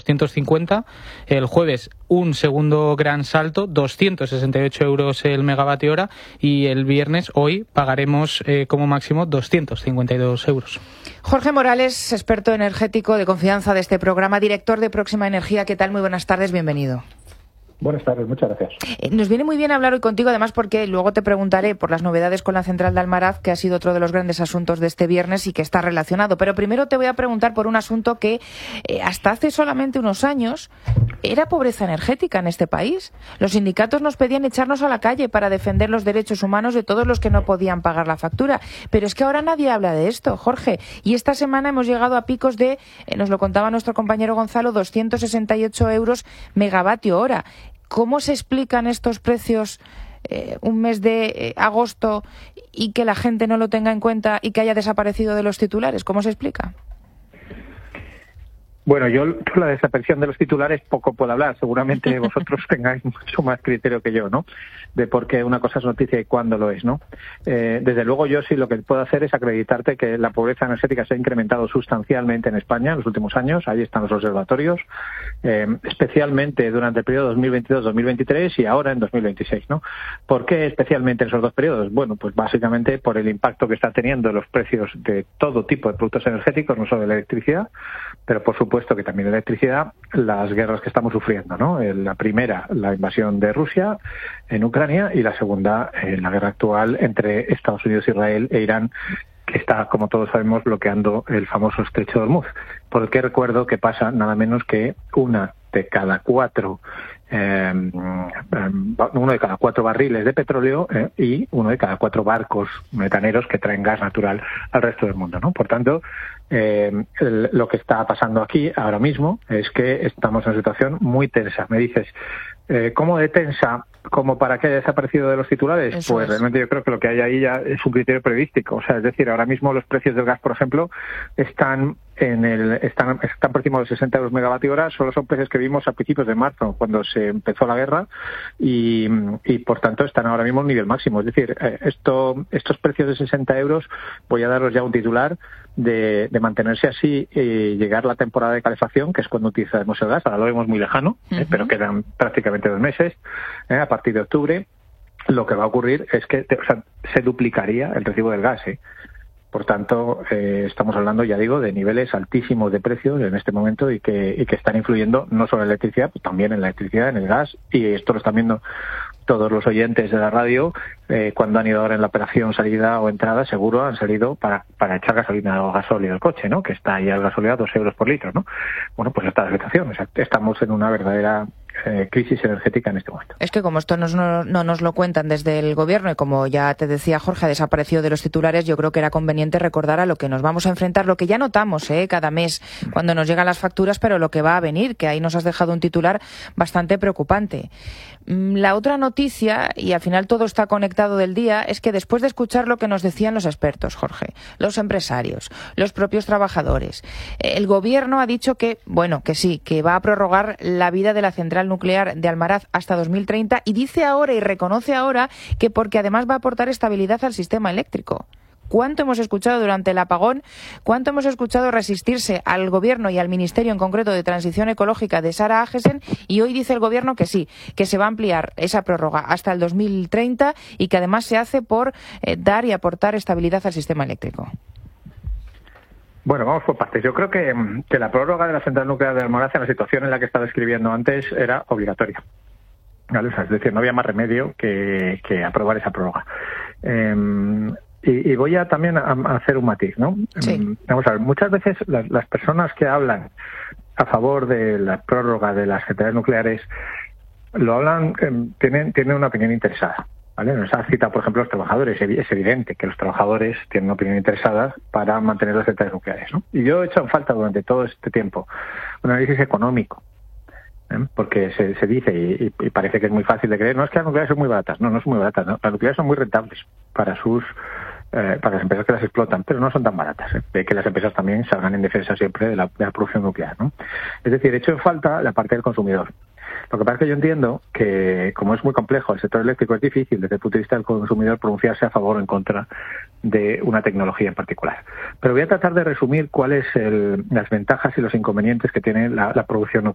250. El jueves un segundo gran salto, 268 euros el megavatio hora, y el viernes, hoy, pagaremos como máximo 252 euros. Jorge Morales, experto energético de confianza de este programa, director de Próxima Energía. ¿Qué tal? Muy buenas tardes, bienvenido. Buenas tardes, muchas gracias. Nos viene muy bien hablar hoy contigo, además porque luego te preguntaré por las novedades con la central de Almaraz, que ha sido otro de los grandes asuntos de este viernes y que está relacionado. Pero primero te voy a preguntar por un asunto que hasta hace solamente unos años era pobreza energética en este país. Los sindicatos nos pedían echarnos a la calle para defender los derechos humanos de todos los que no podían pagar la factura. Pero es que ahora nadie habla de esto, Jorge. Y esta semana hemos llegado a picos de, nos lo contaba nuestro compañero Gonzalo, 268 euros megavatio hora. ¿Cómo se explican estos precios un mes de agosto y que la gente no lo tenga en cuenta y que haya desaparecido de los titulares? ¿Cómo se explica? Bueno, yo la desaparición de los titulares poco puedo hablar. Seguramente vosotros tengáis mucho más criterio que yo, ¿no? De por qué una cosa es noticia y cuándo lo es, ¿no? Desde luego yo sí lo que puedo hacer es acreditarte que la pobreza energética se ha incrementado sustancialmente en España en los últimos años. Ahí están los observatorios, especialmente durante el periodo 2022-2023 y ahora en 2026, ¿no? ¿Por qué especialmente en esos dos periodos? Bueno, pues básicamente por el impacto que está teniendo los precios de todo tipo de productos energéticos, no solo de la electricidad, pero por supuesto que también de electricidad, las guerras que estamos sufriendo, ¿no? La primera, la invasión de Rusia en Ucrania, y la segunda, la guerra actual entre Estados Unidos, Israel e Irán, que está, como todos sabemos, bloqueando el famoso estrecho de Hormuz. Porque recuerdo que pasa nada menos que uno de cada cuatro barriles de petróleo y uno de cada 4 barcos metaneros que traen gas natural al resto del mundo, ¿no? Por tanto, lo que está pasando aquí ahora mismo es que estamos en una situación muy tensa. Me dices, ¿cómo de tensa? ¿Como para que haya desaparecido de los titulares? Eso pues es. realmente yo creo que lo que hay ahí ya es un criterio periodístico. O sea, es decir, ahora mismo los precios del gas, por ejemplo, están por encima de los 60 euros megavatio hora. Solo son precios que vimos a principios de marzo, cuando se empezó la guerra, y por tanto están ahora mismo en un nivel máximo. Es decir, estos precios de 60 euros, voy a daros ya un titular de mantenerse así y llegar la temporada de calefacción, que es cuando utilizaremos el gas. Ahora lo vemos muy lejano, pero quedan prácticamente 2 meses. A partir de octubre, lo que va a ocurrir es que se duplicaría el recibo del gas. Por tanto, estamos hablando, ya digo, de niveles altísimos de precios en este momento y que están influyendo no solo en la electricidad, pues también en la electricidad, en el gas, y esto lo están viendo todos los oyentes de la radio. Cuando han ido ahora en la operación salida o entrada, seguro han salido para echar gasolina o gasóleo al coche, ¿no? Que está ya el gasóleo a 2 euros por litro, ¿no? Bueno, pues esta es la situación. O sea, estamos en una verdadera crisis energética en este momento. Es que como esto no nos lo cuentan desde el gobierno y como ya te decía Jorge, ha desaparecido de los titulares, yo creo que era conveniente recordar a lo que nos vamos a enfrentar, lo que ya notamos cada mes cuando nos llegan las facturas, pero lo que va a venir, que ahí nos has dejado un titular bastante preocupante. La otra noticia, y al final todo está conectado del día, es que después de escuchar lo que nos decían los expertos, Jorge, los empresarios, los propios trabajadores, el gobierno ha dicho que, bueno, que sí, que va a prorrogar la vida de la central nuclear de Almaraz hasta 2030, y dice ahora y reconoce ahora que porque además va a aportar estabilidad al sistema eléctrico. ¿Cuánto hemos escuchado durante el apagón? ¿Cuánto hemos escuchado resistirse al Gobierno y al Ministerio en concreto de Transición Ecológica de Sara Agesen? Y hoy dice el Gobierno que sí, que se va a ampliar esa prórroga hasta el 2030 y que además se hace por dar y aportar estabilidad al sistema eléctrico. Bueno, vamos por partes. Yo creo que la prórroga de la central nuclear de Almaraz, en la situación en la que estaba describiendo antes, era obligatoria. ¿Vale? O sea, es decir, no había más remedio que aprobar esa prórroga. Y voy a también a hacer un matiz, ¿no? Sí. Vamos a ver, muchas veces las personas que hablan a favor de la prórroga de las centrales nucleares lo hablan, tienen una opinión interesada, ¿vale? Nos ha citado, por ejemplo, los trabajadores. Es evidente que los trabajadores tienen una opinión interesada para mantener las centrales nucleares, ¿no? Y yo he hecho en falta durante todo este tiempo un análisis económico, porque se dice y parece que es muy fácil de creer, no es que las nucleares son muy baratas, no son muy baratas, ¿no? Las nucleares son muy rentables para las empresas que las explotan, pero no son tan baratas, de que las empresas también salgan en defensa siempre de la producción nuclear, ¿no? Es decir, he hecho en falta la parte del consumidor. Lo que pasa es que yo entiendo que, como es muy complejo, el sector eléctrico es difícil desde el punto de vista del consumidor pronunciarse a favor o en contra de una tecnología en particular. Pero voy a tratar de resumir cuáles las ventajas y los inconvenientes que tiene la producción nuclear.